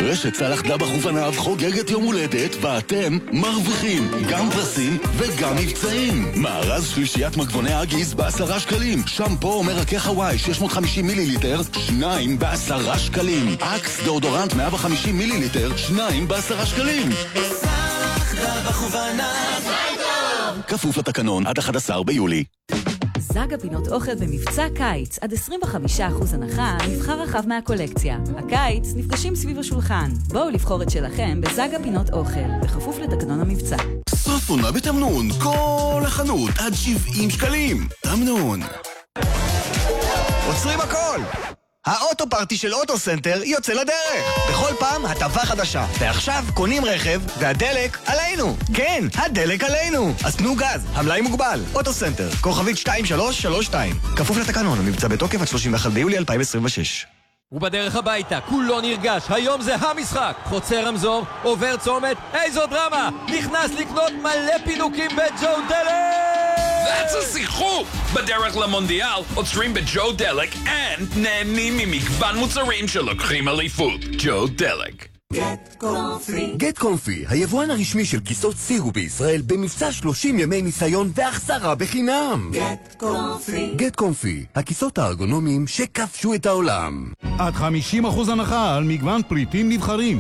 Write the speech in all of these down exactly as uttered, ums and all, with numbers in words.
רשת סלח דבח ופניו חוגגת יום הולדת ואתם מרוויחים גם פרסים וגם מבצעים. מארז שלישיית מגבוני הגיז בעשרה שקלים. שמפו מרכך הוואי שש מאות וחמישים מיליליטר, שניים בעשרה שקלים. אקס דאודורנט מאה וחמישים מיליליטר, שניים בעשרה שקלים. סלח דבח ופניו כפוף לתקנון עד אחד עשר ביולי. זאגה פינות אוכל במבצע קיץ, עד עשרים וחמישה אחוז הנחה, מבחר רחב מהקולקציה. הקיץ נפגשים סביב השולחן. בואו לבחור את שלכם בזאגה פינות אוכל, בכפוף לתקנון המבצע. סוף עונה בתמנון, כל החנות עד שבעים שקלים. תמנון. עוצרים הכל! האוטו פארטי של אוטו סנטר יוצא לדרך. בכל פעם הטבה חדשה. ועכשיו קונים רכב והדלק עלינו. כן, הדלק עלינו. אז תנו גז, המלאי מוגבל. אוטו סנטר, כוכבית שתיים שלוש שלוש שתיים. כפוף לתקנון, המבצע בתוקף עד שלושים ואחד ביולי אלפיים עשרים ושש. ובדרך הביתה, כולו נרגש, היום זה המשחק. חוצה רמזור, עובר צומת, איזו דרמה! נכנס לקנות מלא פינוקים בג'ו דלק! That's a שיחוק! בדרך למונדיאל, עוצרים בג'ו דלק, and נהנים ממגוון מוצרים שלוקחים אליפות. ג'ו דלק. Get Comfy. Get Comfy, היבואן הרשמי של כיסאות סירו בישראל, במבצע שלושים ימי ניסיון והחזרה בחינם. Get Comfy. Get Comfy, הכיסאות הארגונומיים שכבשו את העולם. עד חמישים אחוז הנחה על מגוון פריטים נבחרים.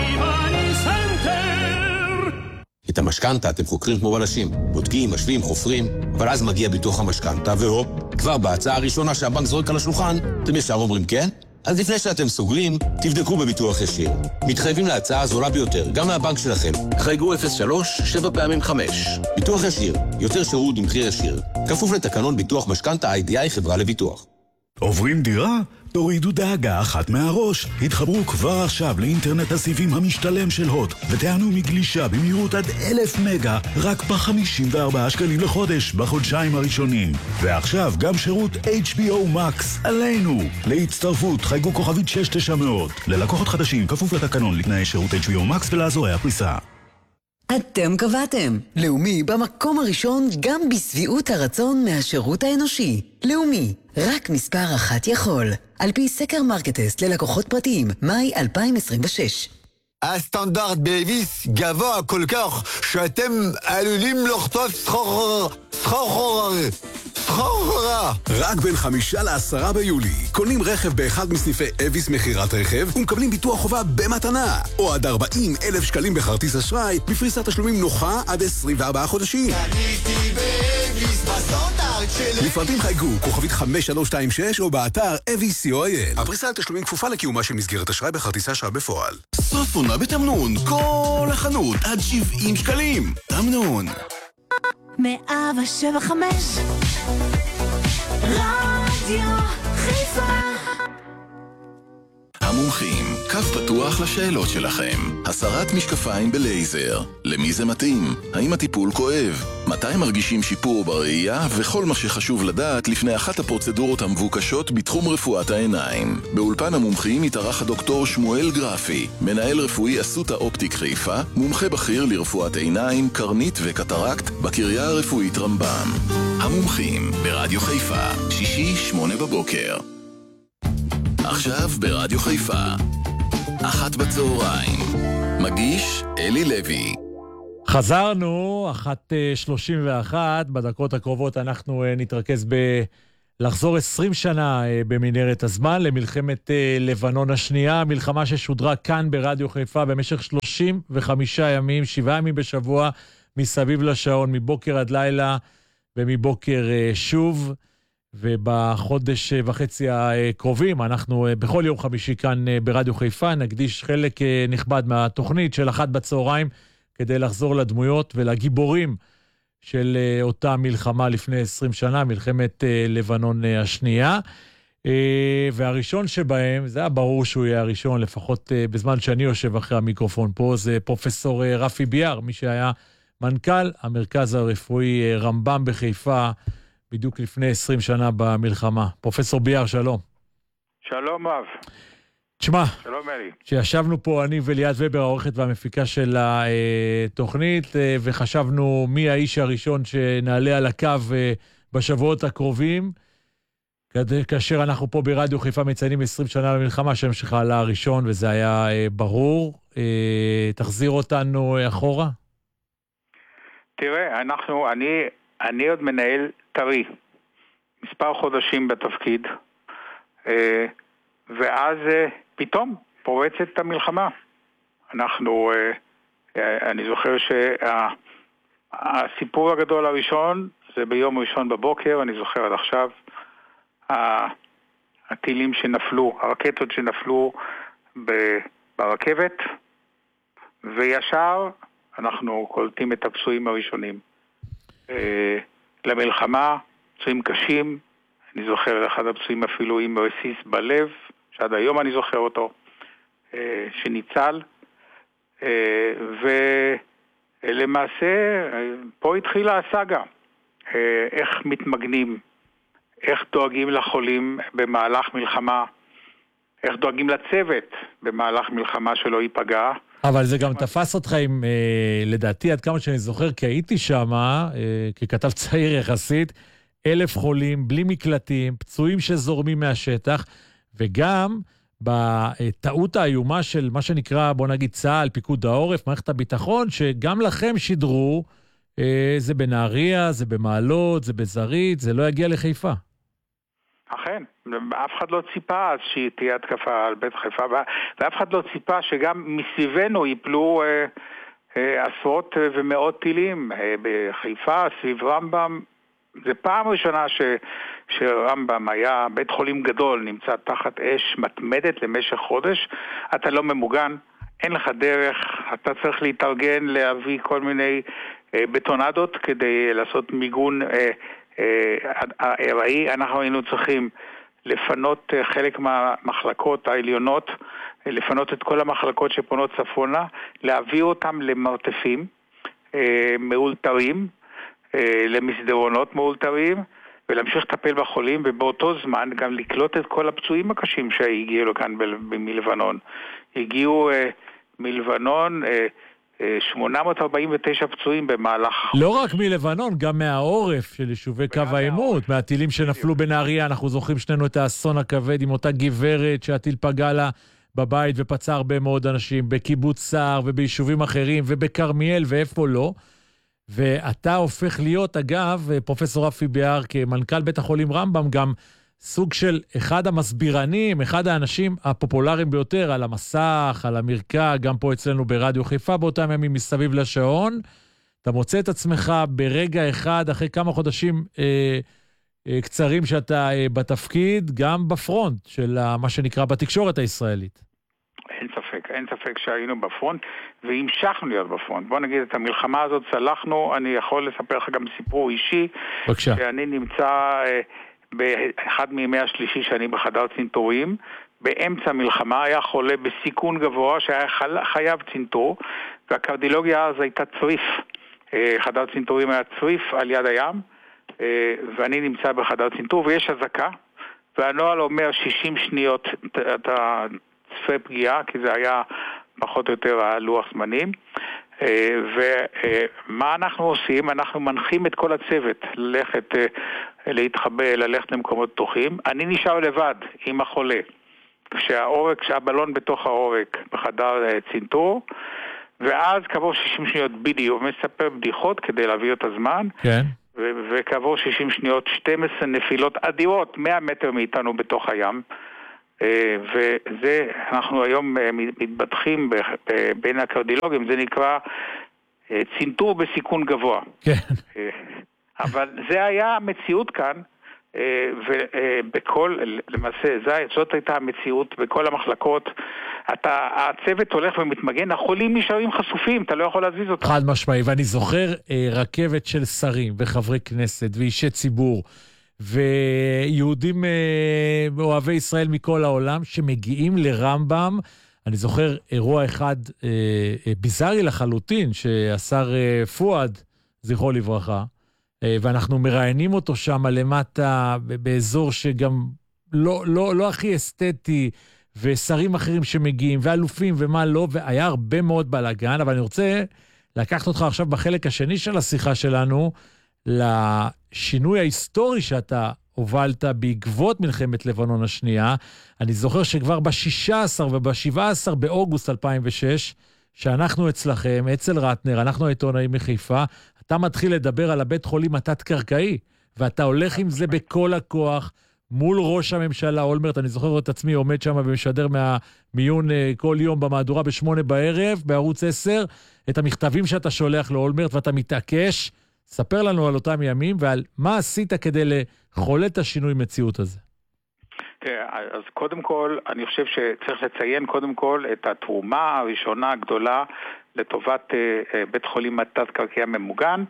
את המשכנתה אתם חוקרים כמו בלשים, בודקים, משווים, חופרים, אבל אז מגיע ביטוח המשכנתה, והופ, כבר בהצעה הראשונה שהבנק זורק על השולחן, אתם ישר אומרים כן? אז לפני שאתם סוגרים, תבדקו בביטוח ישיר. מתחייבים להצעה הזולה ביותר, גם מהבנק שלכם. חייגו אפס שלוש שבע פעמים חמש. ביטוח ישיר, יותר שירות במחיר ישיר. כפוף לתקנון ביטוח משכנתה איי די איי חברה לביטוח. עוברים דירה? תורידו דאגה אחת מהראש. התחברו כבר עכשיו לאינטרנט הסיבים המשתלם של הוט, ותענו מגלישה במהירות עד אלף מגה, רק ב-חמישים וארבעה שקלים לחודש בחודשיים הראשונים. ועכשיו גם שירות אייץ' בי או Max עלינו. להצטרפות חייגו כוכבית שש תשע מאות. ללקוחות חדשים כפוף לתקנון לתנאי שירות אייץ' בי או Max ולאזורי הפריסה. אתם קבעתם. לאומי במקום הראשון גם בסביעות הרצון מהשירות האנושי. לאומי, רק מספר אחת יכול. על פי סקר מרקטסט ללקוחות פרטיים, מאי אלפיים עשרים ושש. הסטנדרט באביס גבוה כל כך שאתם עלולים לחטוף סחור... סחור... סחור... רק בין חמישה לעשרה ביולי קונים רכב באחד מסניפי אביס מחירת רכב ומקבלים ביטוח חובה במתנה או עד ארבעים אלף שקלים בכרטיס אשראי בפריסת תשלומים נוחה עד עשרים וארבעה חודשים. קניתי באביס בסטנדרט שלי. לפרטים חייגו כוכבית חמש שלוש שתיים שש או באתר אביס סי או איי אל. הפריסה על תשלומים כפופה לקיומה של מסגרת אשראי בכרטיס אשראי בפועל. סוף עונה בתמנון, כל החנות עד שבעים שקלים. תמנון. מאה ושבע נקודה חמש רדיו חיפה. המומחים, קו פתוח לשאלות שלכם. הסרת משקפיים בלייזר. למי זה מתאים? האם הטיפול כואב? מתי מרגישים שיפור בראייה? וכל מה שחשוב לדעת לפני אחת הפרוצדורות המבוקשות בתחום רפואת העיניים. באולפן המומחים התארח הדוקטור שמואל גרפי, מנהל רפואי אסותא אופטיק חיפה, מומחה בכיר לרפואת עיניים, קרנית וקטרקט בקריה הרפואית רמב"ם. המומחים ברדיו חיפה, שישי שמונה בבוקר. עכשיו ברדיו חיפה, אחת בצהריים. מגיש אלי לוי. חזרנו, אחת שלושים ואחת, בדקות הקרובות אנחנו נתרכז בלחזור עשרים שנה במנהרת הזמן למלחמת לבנון השנייה, מלחמה ששודרה כאן ברדיו חיפה במשך שלושים וחמישה ימים, שבעה ימים בשבוע, מסביב לשעון, מבוקר עד לילה ומבוקר שוב. ובחודש וחצי הקרובים אנחנו בכל יום חמישי כאן ברדיו חיפה נקדיש חלק נכבד מהתוכנית של אחת בצהריים כדי לחזור לדמויות ולגיבורים של אותה מלחמה לפני עשרים שנה, מלחמת לבנון השנייה. והראשון שבהם, זה היה ברור שהוא יהיה הראשון, לפחות בזמן שאני יושב אחרי המיקרופון פה, זה פרופסור רפי ביאר, מי שהיה מנכ"ל המרכז הרפואי רמב"ם בחיפה, בדיוק לפני עשרים שנה במלחמה. פרופסור ביאר, שלום. שלום אב. תשמע, שלום אלי. שישבנו פה אני וליאת ובר, העורכת והמפיקה של התוכנית, וחשבנו מי האיש הראשון שנעלה על הקו בשבועות הקרובים, כאשר אנחנו פה ברדיו חיפה מציינים עשרים שנה למלחמה, השם שלך עלה הראשון, וזה היה אה, ברור. אה, תחזיר אותנו אחורה? תראה, אנחנו, אני, אני עוד מנהל טרי, מספר חודשים בתפקיד, אה, ואז אה, פתאום פורצת המלחמה. אנחנו, אה, אה, אני זוכר שהסיפור הגדול הראשון, זה ביום ראשון בבוקר, אני זוכר עד עכשיו, הטילים שנפלו, הרקטות שנפלו ברכבת, וישר אנחנו קולטים את הפצועים הראשונים. למלחמה, פצועים קשים, אני זוכר אחד הפצועים אפילו עם רסיס בלב, שעד היום אני זוכר אותו, שניצל, ולמעשה פה התחילה הסאגה, איך מתמגנים, איך דואגים לחולים במהלך מלחמה, איך דואגים לצוות במהלך מלחמה שלא ייפגע. אבל זה גם תפס אותך עם, אה, לדעתי, עד כמה שאני זוכר, כי הייתי שם, אה, ככתב צעיר יחסית, אלף חולים, בלי מקלטים, פצועים שזורמים מהשטח, וגם בטעות האיומה של מה שנקרא, בוא נגיד צה"ל, פיקוד העורף, מערכת הביטחון, שגם לכם שידרו, אה, זה בנהריה, זה במעלות, זה בזרית, זה לא יגיע לחיפה. אכן, אף אחד לא ציפה אז שתהיה התקפה על בית חיפה, ואף אחד לא ציפה שגם מסביבנו ייפלו אה, אה, עשרות ומאות טילים אה, בחיפה, סביב רמב"ם. זה פעם ראשונה ש, שרמב"ם היה בית חולים גדול, נמצא תחת אש מתמדת למשך חודש, אתה לא ממוגן, אין לך דרך, אתה צריך להתארגן להביא כל מיני אה, בטונדות כדי לעשות מיגון אה, הראי. אנחנו היינו צריכים לפנות חלק מהמחלקות העליונות, לפנות את כל המחלקות שפונות צפונה, להביא אותם למרתפים מאולתרים, למסדרונות מאולתרים, ולהמשיך לטפל בחולים, ובאותו זמן גם לקלוט את כל הפצועים הקשים שהגיעו לכאן מלבנון. הגיעו מלבנון שמונה מאות ארבעים ותשע פצועים במהלך... לא רק מלבנון, גם מהעורף של יישובי קו העימות, מהטילים שנפלו בנהריה. אנחנו זוכרים שנינו את האסון הכבד עם אותה גברת שהטיל פגע לה בבית ופצע הרבה מאוד אנשים, בקיבוץ סער וביישובים אחרים ובקרמיאל ואיפה לא. ואתה הופך להיות, אגב, פרופסור רפי ביאר, כמנכ"ל בית החולים רמב"ם, גם סוג של אחד המסבירנים, אחד האנשים הפופולריים ביותר על המסך, על המרקע, גם פה אצלנו ברדיו חיפה, באותם ימים מסביב לשעון. אתה מוצא את עצמך ברגע אחד, אחרי כמה חודשים אה, אה, קצרים שאתה אה, בתפקיד, גם בפרונט של מה שנקרא בתקשורת הישראלית. אין ספק, אין ספק שהיינו בפרונט, והמשכנו להיות בפרונט. בוא נגיד, את המלחמה הזאת צלחנו, אני יכול לספר לך גם סיפור אישי, בבקשה. שאני נמצא... אה, באחד מימי השלישי שאני בחדר צנתורים, באמצע מלחמה היה חולה בסיכון גבוה שהיה חייב צנתור, והקרדיולוגיה אז הייתה צריף. חדר צנתורים היה צריף על יד הים, ואני נמצא בחדר צנתור ויש אזעקה, והנוהל אומר שישים שניות אתה צפה פגיעה, כי זה היה פחות או יותר הלוח זמנים. ומה אנחנו עושים? אנחנו מנחים את כל הצוות ללכת להתחבא, ללכת למקומות פתוחים. אני נשאר לבד עם החולה, כשהעורק, כשהבלון בתוך העורק בחדר צנתור, ואז כעבור שישים שניות בדיוק מספר בדיחות כדי להביא את הזמן, כן. ו- וכעבור שישים שניות שתים עשרה נפילות אדירות מאה מטר מאיתנו בתוך הים, וזה, אנחנו היום מתבטחים בין הקרדיולוגים, זה נקרא צנתור בסיכון גבוה. כן. אבל זה היה המציאות כאן, ובכל, למעשה, זאת הייתה המציאות בכל המחלקות. אתה, הצוות הולך ומתמגן, החולים נשארים חשופים, אתה לא יכול להזיז אותם. חד משמעי, ואני זוכר רכבת של שרים וחברי כנסת ואישי ציבור, ויהודים אוהבי ישראל מכל העולם שמגיעים לרמב"ם. אני זוכר אירוע אחד ביזארי לחלוטין, שהשר פואד, זכרו לברכה, ואנחנו מראיינים אותו שם למטה, באזור שגם לא, לא, לא הכי אסתטי, ושרים אחרים שמגיעים, ואלופים ומה לא, והיה הרבה מאוד בלגן, אבל אני רוצה לקחת אותך עכשיו בחלק השני של השיחה שלנו, לשינוי ההיסטורי שאתה הובלת בעקבות מלחמת לבנון השנייה. אני זוכר שכבר ב-שישה עשר וב-שבעה עשר באוגוסט אלפיים ושש, שאנחנו אצלכם, אצל רטנר, אנחנו העיתונאים מחיפה, אתה מתחיל לדבר על הבית חולים התת-קרקעי, ואתה הולך עם זה בכל הכוח, מול ראש הממשלה אולמרט. אני זוכר את עצמי עומד שם ומשדר מהמיון כל יום במהדורה בשמונה בערב, בערוץ עשר, את המכתבים שאתה שולח לאולמרט, ואתה מתעקש. ספר לנו על אותם ימים ועל מה עשית כדי לחולל את השינוי מציאות הזה. אז קודם כל, אני חושב שצריך לציין קודם כל את התרומה הראשונה הגדולה לטובת בית חולים התת-קרקעי ממוגן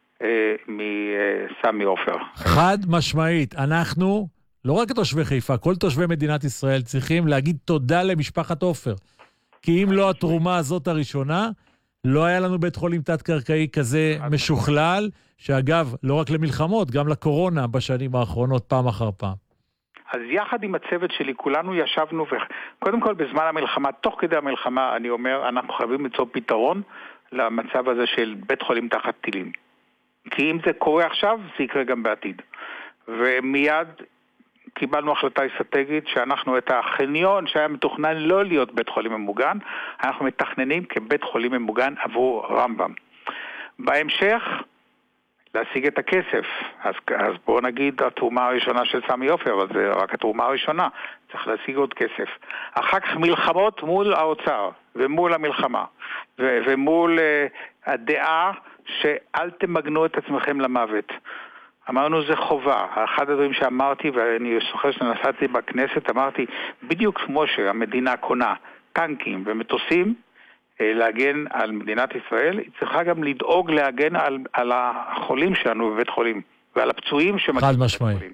מסמי עופר. חד משמעית, אנחנו, לא רק תושבי חיפה, כל תושבי מדינת ישראל צריכים להגיד תודה למשפחת עופר. כי אם לא התרומה הזאת הראשונה, לא היה לנו בית חולים תת-קרקעי כזה משוכלל, שאגב, לא רק למלחמות, גם לקורונה בשנים האחרונות, פעם אחר פעם. אז יחד עם הצוות שלי, כולנו ישבנו, וקודם כל בזמן המלחמה, תוך כדי המלחמה, אני אומר, אנחנו חייבים ליצור פתרון למצב הזה של בית חולים תחת טילים. כי אם זה קורה עכשיו, זה יקרה גם בעתיד. ומיד קיבלנו החלטה אסטרטגית שאנחנו את החניון שהיה מתוכנן לא להיות בית חולים ממוגן, אנחנו מתכננים כבית חולים ממוגן עבור רמב"ם. בהמשך, להשיג את הכסף. אז, אז בואו נגיד התרומה הראשונה של סמי עופר, אבל זה רק התרומה הראשונה. צריך להשיג עוד כסף. אחר כך מלחמות מול האוצר ומול המלחמה ו- ומול uh, הדעה שאל תמגנו את עצמכם למוות. אמרנו זה חובה. אחד הדברים שאמרתי, ואני זוכר שנסעתי בכנסת, אמרתי בדיוק כמו שהמדינה קונה טנקים ומטוסים להגן על מדינת ישראל, היא צריכה גם לדאוג להגן על, על החולים שלנו בבית חולים, ועל הפצועים שמגיעים בבית חולים.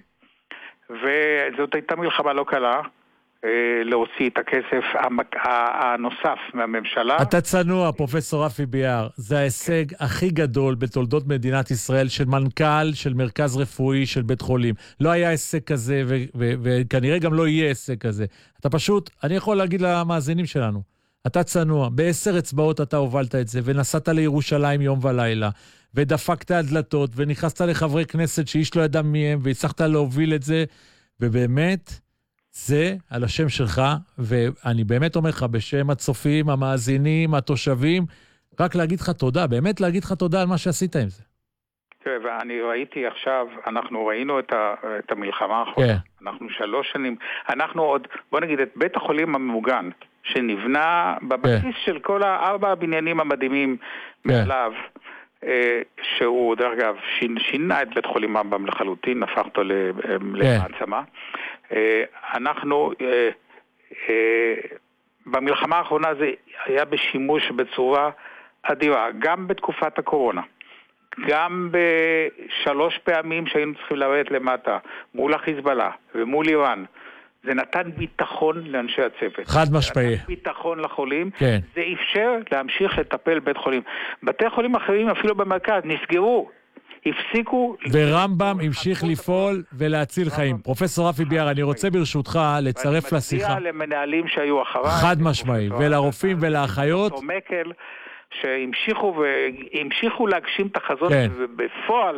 וזאת הייתה מלחמה לא קלה, להוציא את הכסף הנוסף מהממשלה. אתה צנוע, פרופסור רפי ביאר, זה ההישג הכי גדול בתולדות מדינת ישראל, של מנכ"ל, של מרכז רפואי, של בית חולים. לא היה הישג כזה, וכנראה גם לא יהיה הישג כזה. אתה פשוט, אני יכול להגיד למאזינים שלנו, אתה צנוע, בעשר אצבעות אתה הובלת את זה, ונסעת לירושלים יום ולילה, ודפקת על דלתות, ונכנסת לחברי כנסת שאיש לא ידע מי הם, והצלחת להוביל את זה, ובאמת, זה על השם שלך, ואני באמת אומר לך, בשם הצופים, המאזינים, התושבים, רק להגיד לך תודה, באמת להגיד לך תודה על מה שעשית עם זה. תראה, ואני ראיתי עכשיו, אנחנו ראינו את, ה, את המלחמה האחרונה, yeah. אנחנו שלוש שנים, אנחנו עוד, בוא נגיד, את בית החולים הממוגן, שנבנה בבסיס yeah. של כל הארבע הבניינים המדהימים yeah. מעליו, אה, שהוא דרך אגב שינה את בית חולים רמב"ם לחלוטין, הפך אותו למעצמה. אה, אנחנו, אה, אה, במלחמה האחרונה זה היה בשימוש בצורה אדירה, גם בתקופת הקורונה. גם בשלוש פעמים שהיינו צריכים לרדת למטה, מול החיזבאללה ומול איראן, זה נתן ביטחון לאנשי הצוות. חד משמעי. נתן ביטחון לחולים. כן. זה אפשר להמשיך לטפל בית חולים. בתי חולים אחרים, אפילו במרכז, נסגרו, הפסיקו. ורמב"ם המשיך לפעול ולהציל חיים. פרופסור רפי ביאר, אני רוצה ברשותך לצרף לשיחה. ואני מציע למנהלים שהיו אחריי. חד משמעי. ולרופאים ולאחיות. מקל, שהמשיכו והמשיכו להגשים את החזון, כן. ובפועל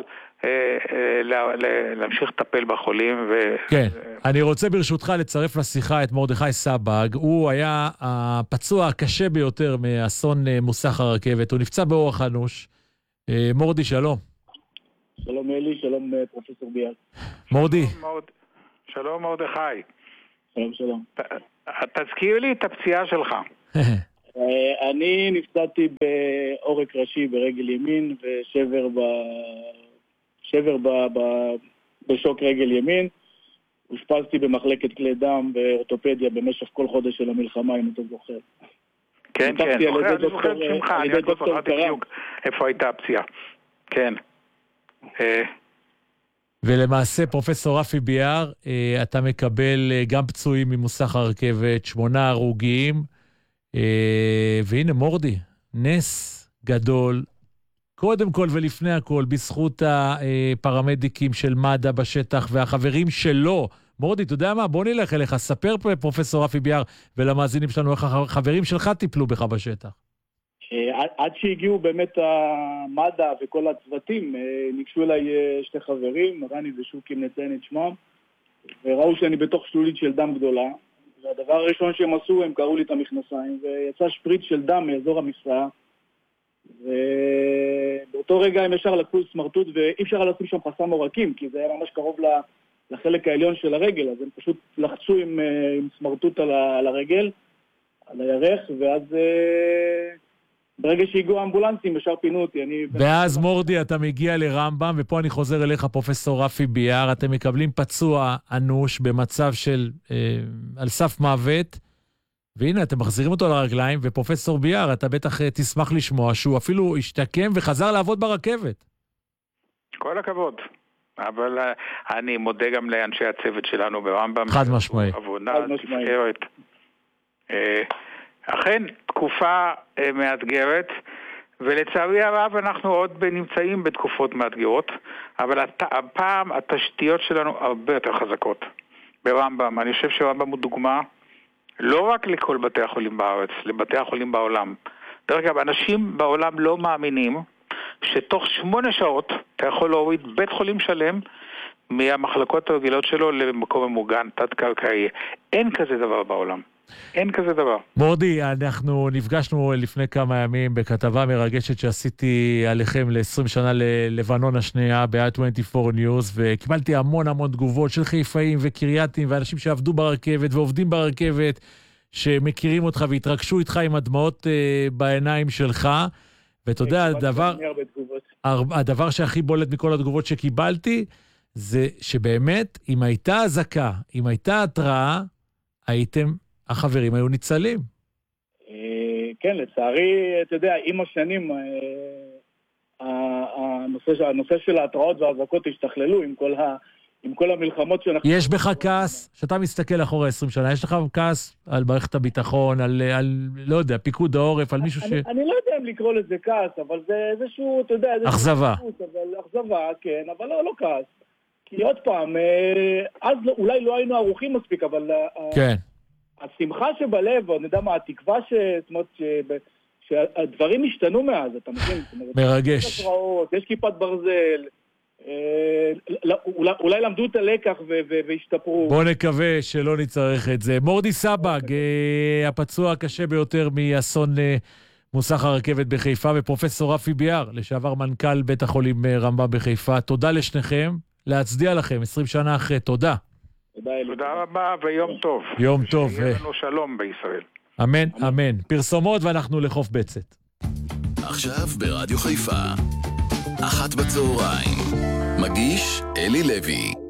להמשיך לטפל בחולים. כן, אני רוצה ברשותך לצרף לשיחה את מרדכי סבג. הוא היה הפצוע הקשה ביותר מאסון מוסך הרכבת. הוא נפצע באורח אנוש. מורדי, שלום. שלום אלי, שלום פרופסור ביאר. מורדי. שלום מרדכי. שלום, שלום. תזכיר לי את הפציעה שלך. אני נפצעתי בעורק ראשי ברגל ימין ושבר ב... שבר ב... ב... בשוק רגל ימין. הושפזתי במחלקת כלי דם ואורתופדיה במשך כל חודש של המלחמה, אם אתה זוכר. כן, כן, אני זוכר את שמך, אני לא זוכר בדיוק איפה הייתה הפציעה. כן. ולמעשה, פרופסור רפי ביאר, אתה מקבל גם פצועים ממוסך הרכבת, שמונה הרוגים, והנה מורדי, נס גדול, קודם כל ולפני הכל, בזכות הפרמדיקים של מד"א בשטח והחברים שלו. מורדי, אתה יודע מה? בוא נלך אליך, ספר פרופסור רפי ביאר ולמאזינים שלנו איך החברים שלך טיפלו בך בשטח. עד שהגיעו באמת המד"א וכל הצוותים, ניגשו אליי שתי חברים, רני ושוקי, נציין את שמם, וראו שאני בתוך שלולית של דם גדולה. והדבר הראשון שהם עשו, הם קראו לי את המכנסיים, ויצא שפריץ של דם מאזור המפסעה. ובאותו רגע הם ישר לקחו סמרטוט, ואי אפשר לשים שם חסם עורקים, כי זה היה ממש קרוב לחלק העליון של הרגל, אז הם פשוט לחצו עם, עם סמרטוט על, על הרגל, על הירך, ואז ברגע שהגיעו האמבולנסים, ישר פינו אותי. אני... ואז מורדי, אתה מגיע לרמב"ם, ופה אני חוזר אליך, פרופסור רפי ביאר, אתם מקבלים פצוע אנוש במצב של אה, על סף מוות, והנה, אתם מחזירים אותו לרגליים, ופרופסור ביאר, אתה בטח תשמח לשמוע שהוא אפילו השתקם וחזר לעבוד ברכבת. כל הכבוד. אבל uh, אני מודה גם לאנשי הצוות שלנו ברמב"ם. חד משמעי. עבודה תפארת. Uh, אכן, תקופה uh, מאתגרת, ולצערי הרב אנחנו עוד נמצאים בתקופות מאתגרות, אבל הת... הפעם התשתיות שלנו הרבה יותר חזקות. ברמב"ם, אני חושב שרמב"ם הוא דוגמה, לא רק לכל בתי החולים בארץ, לבתי החולים בעולם. דרך אגב, אנשים בעולם לא מאמינים שתוך שמונה שעות אתה יכול להוריד בית חולים שלם מהמחלקות הרגילות שלו למקום ממוגן, תת-קרקעי. אין כזה דבר בעולם. אין כזה דבר. מורדי, אנחנו נפגשנו לפני כמה ימים בכתבה מרגשת שעשיתי עליכם ל-עשרים שנה ללבנון השנייה ב-איי עשרים וארבע News, וקיבלתי המון המון תגובות של חיפאים וקרייתים ואנשים שעבדו ברכבת ועובדים ברכבת, שמכירים אותך והתרגשו איתך עם הדמעות uh, בעיניים שלך. ואתה יודע, הדבר, הדבר שהכי בולט מכל התגובות שקיבלתי, זה שבאמת, אם הייתה הזקה, אם הייתה התראה, הייתם... החברים היו ניצלים. כן, לצערי, אתה יודע, עם השנים, הנושא של ההתראות וההזקות השתכללו עם כל ה... עם כל המלחמות שאנחנו... יש בך כעס, שאתה מסתכל אחורה עשרים שנה, יש לך כעס על מערכת הביטחון, על, על לא יודע, פיקוד העורף, על מישהו ש... אני, אני לא יודע אם לקרוא לזה כעס, אבל זה איזשהו, אתה יודע... אכזבה. אכזבה, כן, אבל לא, לא כעס. כי עוד פעם, אז אולי לא היינו ערוכים מספיק, אבל... כן. השמחה שבלב, או נדע מה, התקווה ש... זאת אומרת, ש... שהדברים השתנו מאז, אתה מבין? מרגש. יש התראות, יש כיפת ברזל, אולי, אולי למדו את הלקח ו- ו- והשתפרו. בוא נקווה שלא נצטרך את זה. מורדי סבג, הפצוע הקשה ביותר מאסון מוסך הרכבת בחיפה, ופרופסור רפי ביאר, לשעבר מנכ"ל בית החולים רמב"ם בחיפה. תודה לשניכם, להצדיע לכם, עשרים שנה אחרי, תודה. תודה רבה ויום טוב. יום טוב. שיהיה לנו שלום בישראל. אמן, אמן. פרסומות ואנחנו לחוף בצת. עכשיו ברדיו חיפה, אחת בצהריים, מגיש אלי לוי.